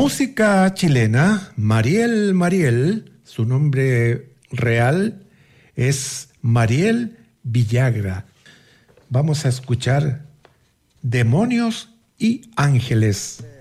Música chilena, Mariel, su nombre real es Mariel Villagra. Vamos a escuchar Demonios y Ángeles.